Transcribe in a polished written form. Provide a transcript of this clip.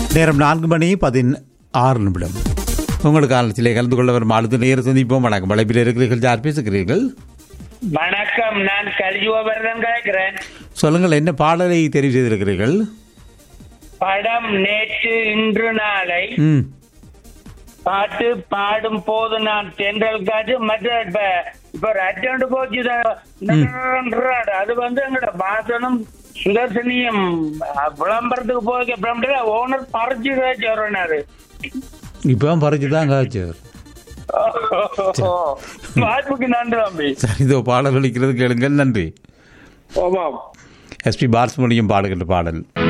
நேரம் 4:16. உங்களுக்கு ஆலோசனை கலந்து கொள்ள வரும் ஆளுது நேர சந்திப்போம். வணக்கம். வளைப்பில் இருக்கிறீர்கள். யார் பேசுகிறீர்கள்? வணக்கம், நான் கலியுகவர்தன் கேட்கிறேன். சொல்லுங்கள், என்ன பாடலை தெரிவு செய்திருக்கிறீர்கள்? படம் நேற்று இன்று நாளை. பாட்டு பாடும் போது நான் தென்றல் காற்று. மற்ற இப்ப அர்ஜென்ட் போச்சு அது எங்களோட வாசனம் சுதர்சனியம் விளம்பரத்துக்கு போய் ஓனர் பறிச்சு காய்ச்சாரு. இப்போ பறிச்சுதான் காய்ச்சார். வாய்ப்புக்கு நன்றி தம்பி. சரி, இதோ பாடல் ஒலிக்கிறது, கேளுங்கள். நன்றி. ஆமாம். எஸ்பி பாலசுப்ரமணியம் பாடுகின்ற பாடல்.